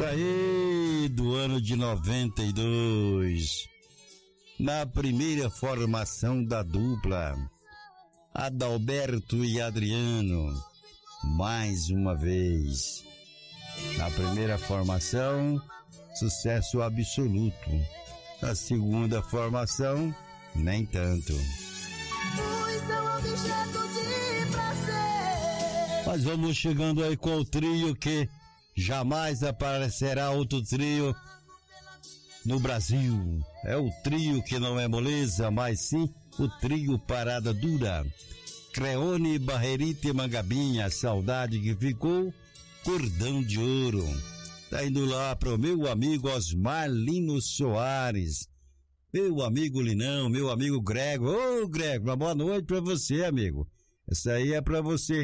aí do ano de 92, na primeira formação da dupla, Adalberto e Adriano, mais uma vez. Na primeira formação, sucesso absoluto. Na segunda formação, nem tanto. Mas vamos chegando aí com o trio que jamais aparecerá outro trio no Brasil. É o trio que não é moleza, mas sim o trio Parada Dura. Creone, Barrerita e Mangabinha, saudade que ficou, Cordão de Ouro. Tá indo lá pro meu amigo Osmar Lino Soares, meu amigo Linão, meu amigo Grego. Ô Grego, uma boa noite pra você, amigo. Essa aí é pra você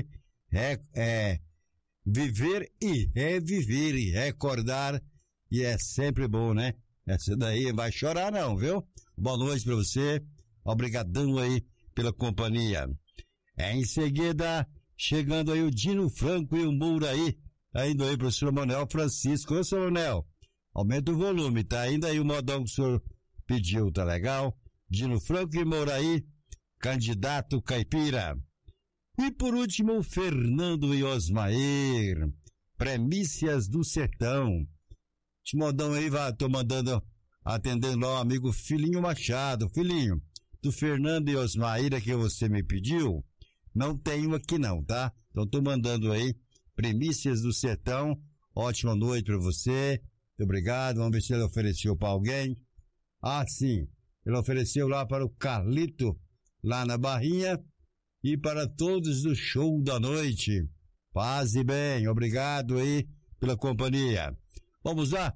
viver e reviver e recordar, e é sempre bom, né? Essa daí vai chorar não, viu? Boa noite pra você, obrigadão aí pela companhia. Em seguida, chegando aí o Dino Franco e o Mouraí, tá indo aí pro senhor Manuel Francisco. Ô, senhor Manuel, aumenta o volume, tá indo aí o modão que o senhor pediu, tá legal? Dino Franco e Mouraí, candidato caipira. E por último, Fernando e Osmair, Premissas do Sertão. Esse modão aí, tô atendendo lá o amigo Filhinho Machado. Filhinho, do Fernando e Osmair que você me pediu, não tenho aqui não, tá? Então tô mandando aí, Premissas do Sertão. Ótima noite pra você, muito obrigado. Vamos ver se ele ofereceu pra alguém. Ah, sim, ele ofereceu lá para o Carlito, lá na Barrinha, e para todos do show da noite. Paz e bem, obrigado aí pela companhia. Vamos lá,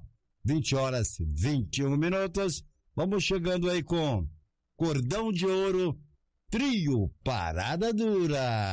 20h21. Vamos chegando aí com Cordão de Ouro, trio Parada Dura.